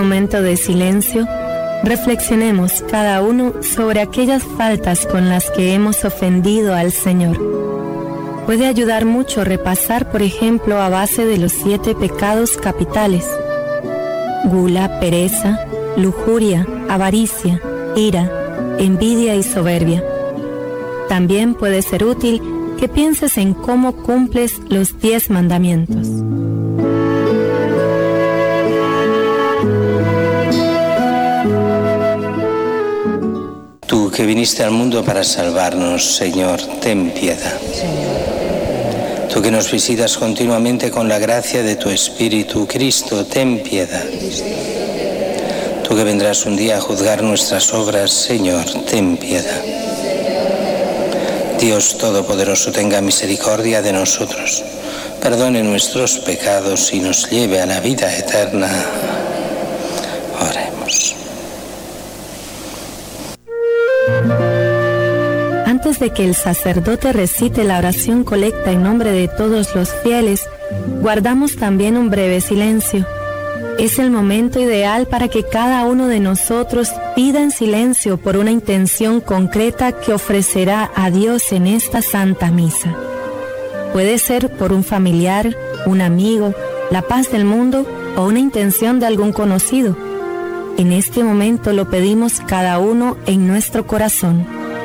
momento de silencio, reflexionemos cada uno sobre aquellas faltas con las que hemos ofendido al Señor. Puede ayudar mucho repasar, por ejemplo, a base de los 7 pecados capitales: gula, pereza, lujuria, avaricia, ira, envidia y soberbia. También puede ser útil que pienses en cómo cumples los 10 mandamientos. Tú que viniste al mundo para salvarnos, Señor, ten piedad. Tú que nos visitas continuamente con la gracia de tu Espíritu, Cristo, ten piedad. Tú que vendrás un día a juzgar nuestras obras, Señor, ten piedad. Dios Todopoderoso, tenga misericordia de nosotros, perdone nuestros pecados y nos lleve a la vida eterna. Oremos. Antes de que el sacerdote recite la oración colecta en nombre de todos los fieles, guardamos también un breve silencio. Es el momento ideal para que cada uno de nosotros pida en silencio por una intención concreta que ofrecerá a Dios en esta Santa Misa. Puede ser por un familiar, un amigo, la paz del mundo o una intención de algún conocido. En este momento lo pedimos cada uno en nuestro corazón.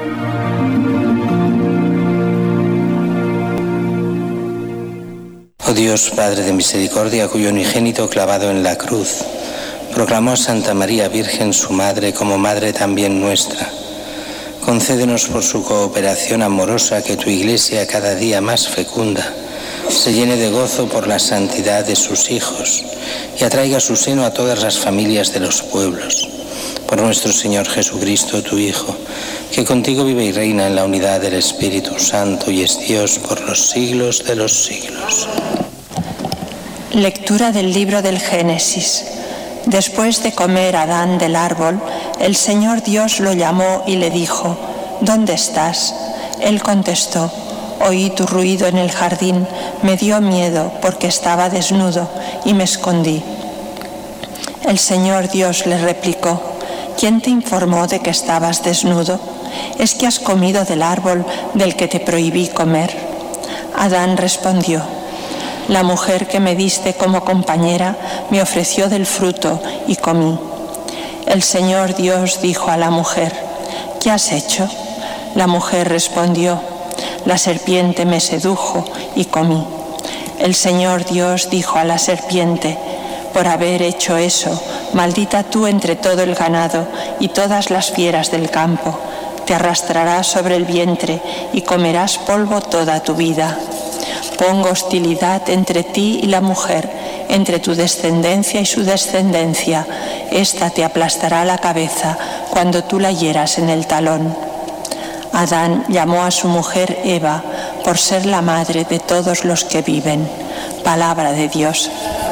Oh Dios, Padre de misericordia, cuyo unigénito clavado en la cruz proclamó a Santa María Virgen, su Madre, como Madre también nuestra. Concédenos por su cooperación amorosa que tu Iglesia, cada día más fecunda, se llene de gozo por la santidad de sus hijos y atraiga a su seno a todas las familias de los pueblos. Por nuestro Señor Jesucristo, tu Hijo, que contigo vive y reina en la unidad del Espíritu Santo y es Dios por los siglos de los siglos. Lectura del libro del Génesis. Después de comer Adán del árbol, el Señor Dios lo llamó y le dijo: ¿Dónde estás? Él contestó: Oí tu ruido en el jardín, me dio miedo porque estaba desnudo y me escondí. El Señor Dios le replicó: ¿Quién te informó de que estabas desnudo? ¿Es que has comido del árbol del que te prohibí comer? Adán respondió: La mujer que me diste como compañera me ofreció del fruto y comí. El Señor Dios dijo a la mujer: ¿Qué has hecho? La mujer respondió: La serpiente me sedujo y comí. El Señor Dios dijo a la serpiente: Por haber hecho eso, maldita tú entre todo el ganado y todas las fieras del campo. Te arrastrarás sobre el vientre y comerás polvo toda tu vida. Pongo hostilidad entre ti y la mujer, entre tu descendencia y su descendencia. Ésta te aplastará la cabeza cuando tú la hieras en el talón. Adán llamó a su mujer Eva, por ser la madre de todos los que viven. Palabra de Dios.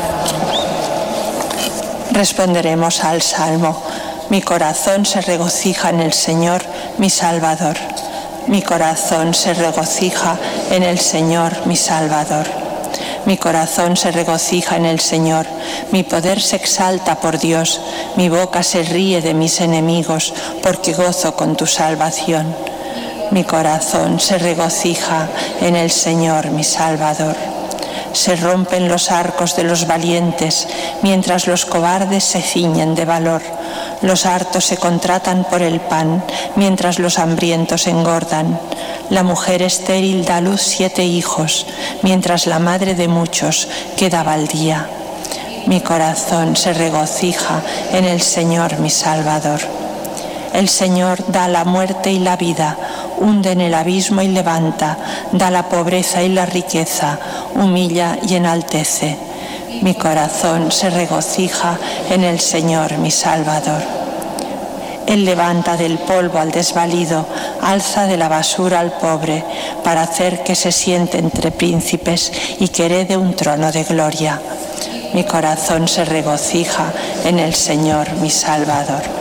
Responderemos al Salmo: Mi corazón se regocija en el Señor, mi Salvador. Mi corazón se regocija en el Señor, mi Salvador. Mi corazón se regocija en el Señor, mi poder se exalta por Dios, mi boca se ríe de mis enemigos, porque gozo con tu salvación. Mi corazón se regocija en el Señor, mi Salvador. Se rompen los arcos de los valientes, mientras los cobardes se ciñen de valor. Los hartos se contratan por el pan, mientras los hambrientos engordan. La mujer estéril da a luz 7 hijos, mientras la madre de muchos queda baldía. Mi corazón se regocija en el Señor, mi Salvador. El Señor da la muerte y la vida, hunde en el abismo y levanta, da la pobreza y la riqueza, humilla y enaltece. Mi corazón se regocija en el Señor, mi Salvador. Él levanta del polvo al desvalido, alza de la basura al pobre, para hacer que se siente entre príncipes y que herede un trono de gloria. Mi corazón se regocija en el Señor, mi Salvador.